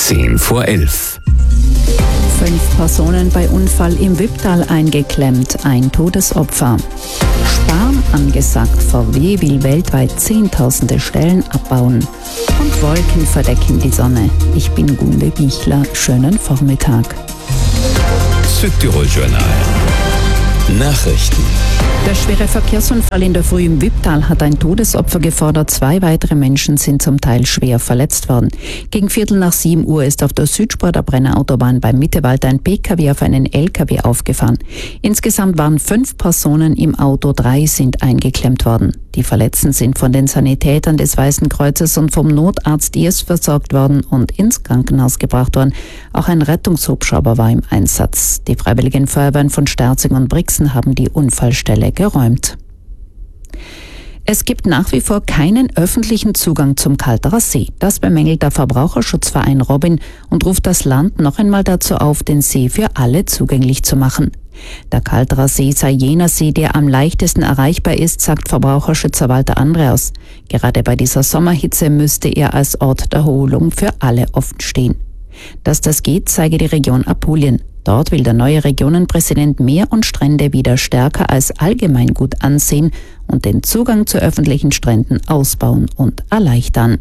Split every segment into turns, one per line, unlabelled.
11:10.
5 Personen bei Unfall im Wipptal eingeklemmt, ein Todesopfer. Sparen angesagt, VW will weltweit Zehntausende Stellen abbauen. Und Wolken verdecken die Sonne. Ich bin Gunde Bichler, schönen Vormittag.
Südtirol-Journal. Nachrichten.
Der schwere Verkehrsunfall in der Früh im Wipptal hat ein Todesopfer gefordert. 2 weitere Menschen sind zum Teil schwer verletzt worden. Gegen 6:15 ist auf der Südspur der Brenner Autobahn beim Mittewald ein PKW auf einen LKW aufgefahren. Insgesamt waren 5 Personen im Auto, 3 sind eingeklemmt worden. Die Verletzten sind von den Sanitätern des Weißen Kreuzes und vom Notarzt erst versorgt worden und ins Krankenhaus gebracht worden. Auch ein Rettungshubschrauber war im Einsatz. Die Freiwilligen Feuerwehren von Sterzing und Brixen haben die Unfallstelle geräumt. Es gibt nach wie vor keinen öffentlichen Zugang zum Kalterer See. Das bemängelt der Verbraucherschutzverein Robin und ruft das Land noch einmal dazu auf, den See für alle zugänglich zu machen. Der Kalterer See sei jener See, der am leichtesten erreichbar ist, sagt Verbraucherschützer Walter Andreas. Gerade bei dieser Sommerhitze müsste er als Ort der Erholung für alle offen stehen. Dass das geht, zeige die Region Apulien. Dort will der neue Regionenpräsident Meer und Strände wieder stärker als Allgemeingut ansehen und den Zugang zu öffentlichen Stränden ausbauen und erleichtern.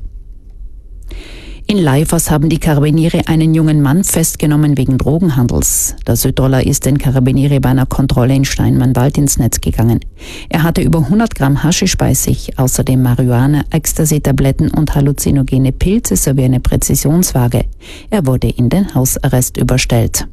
In Leifers haben die Karabiniere einen jungen Mann festgenommen wegen Drogenhandels. Der Südtiroler ist den Karabiniere bei einer Kontrolle in Steinmannwald ins Netz gegangen. Er hatte über 100 Gramm Haschisch bei sich, außerdem Marihuana, Ecstasy-Tabletten und halluzinogene Pilze sowie eine Präzisionswaage. Er wurde in den Hausarrest überstellt.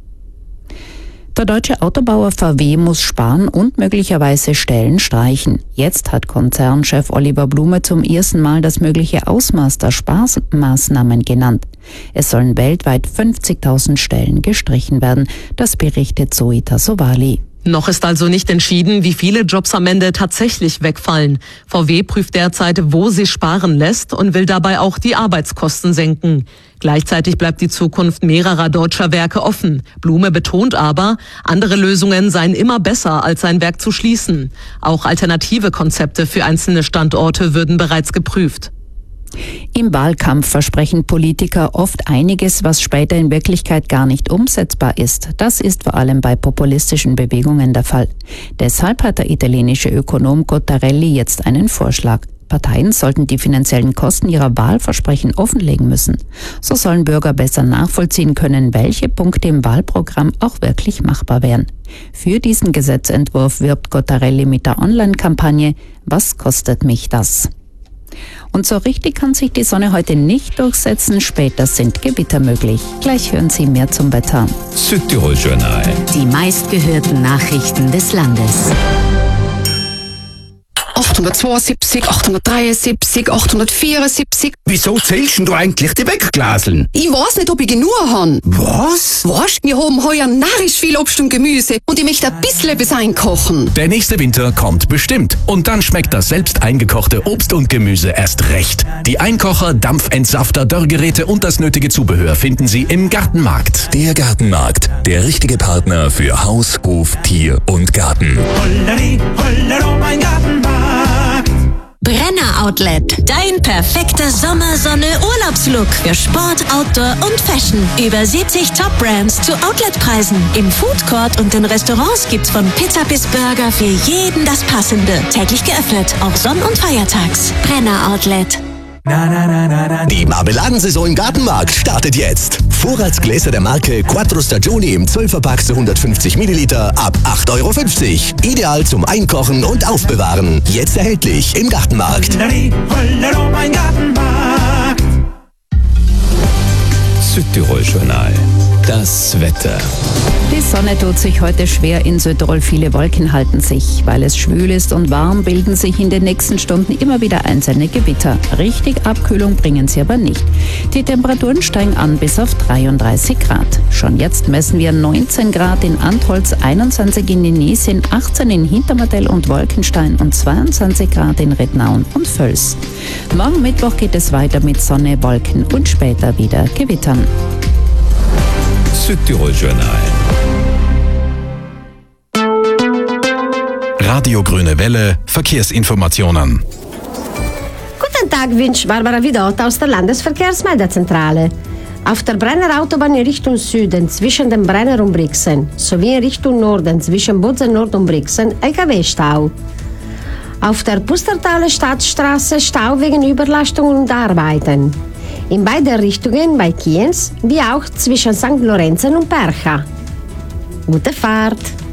Der deutsche Autobauer VW muss sparen und möglicherweise Stellen streichen. Jetzt hat Konzernchef Oliver Blume zum ersten Mal das mögliche Ausmaß der Sparmaßnahmen genannt. Es sollen weltweit 50.000 Stellen gestrichen werden. Das berichtet Zoe Tassovali.
Noch ist also nicht entschieden, wie viele Jobs am Ende tatsächlich wegfallen. VW prüft derzeit, wo sie sparen lässt und will dabei auch die Arbeitskosten senken. Gleichzeitig bleibt die Zukunft mehrerer deutscher Werke offen. Blume betont aber, andere Lösungen seien immer besser, als ein Werk zu schließen. Auch alternative Konzepte für einzelne Standorte würden bereits geprüft.
Im Wahlkampf versprechen Politiker oft einiges, was später in Wirklichkeit gar nicht umsetzbar ist. Das ist vor allem bei populistischen Bewegungen der Fall. Deshalb hat der italienische Ökonom Cottarelli jetzt einen Vorschlag. Parteien sollten die finanziellen Kosten ihrer Wahlversprechen offenlegen müssen. So sollen Bürger besser nachvollziehen können, welche Punkte im Wahlprogramm auch wirklich machbar wären. Für diesen Gesetzentwurf wirbt Cottarelli mit der Online-Kampagne "Was kostet mich das?". Und so richtig kann sich die Sonne heute nicht durchsetzen, später sind Gewitter möglich. Gleich hören Sie mehr zum Wetter.
Südtirol-Journal.
Die meistgehörten Nachrichten des Landes.
872, 873, 874.
Wieso zählst du eigentlich die Wegglaseln?
Ich weiß nicht, ob ich genug habe.
Was?
Weißt, wir haben heuer narrisch viel Obst und Gemüse und ich möchte ein bisschen etwas einkochen.
Der nächste Winter kommt bestimmt. Und dann schmeckt das selbst eingekochte Obst und Gemüse erst recht. Die Einkocher, Dampfentsafter, Dörrgeräte und das nötige Zubehör finden Sie im Gartenmarkt.
Der Gartenmarkt, der richtige Partner für Haus, Hof, Tier und Garten.
Holleri, hollero, mein Gartenmarkt.
Brenner Outlet. Dein perfekter Sommersonne-Urlaubslook für Sport, Outdoor und Fashion. Über 70 Top-Brands zu Outletpreisen. Im Foodcourt und in Restaurants gibt's von Pizza bis Burger für jeden das Passende. Täglich geöffnet, auch Sonn- und Feiertags. Brenner Outlet.
Die Marmeladensaison im Gartenmarkt startet jetzt. Vorratsgläser der Marke Quattro Stagioni im 12er-Pack zu 150 Milliliter ab 8,50 €. Ideal zum Einkochen und Aufbewahren. Jetzt erhältlich im Gartenmarkt.
Holleri, hollero, mein Gartenmarkt.
Südtirol-Journal. Das Wetter.
Die Sonne tut sich heute schwer in Südtirol. Viele Wolken halten sich. Weil es schwül ist und warm, bilden sich in den nächsten Stunden immer wieder einzelne Gewitter. Richtig Abkühlung bringen sie aber nicht. Die Temperaturen steigen an bis auf 33 Grad. Schon jetzt messen wir 19 Grad in Antholz, 21 in Inesien, 18 in Hintermartell und Wolkenstein und 22 Grad in Rednaun und Völs. Morgen Mittwoch geht es weiter mit Sonne, Wolken und später wieder Gewittern.
Südtirol-Journal.
Radio Grüne Welle, Verkehrsinformationen.
Guten Tag, wünscht Barbara Vidot aus der Landesverkehrsmeldezentrale. Auf der Brenner Autobahn in Richtung Süden zwischen dem Brenner und Brixen sowie in Richtung Norden zwischen Bozen Nord und Brixen LKW-Stau. Auf der Pustertaler Stadtstraße Stau wegen Überlastungen und Arbeiten. In beide Richtungen bei Kienz wie auch zwischen St. Lorenzen und Percha. Gute Fahrt!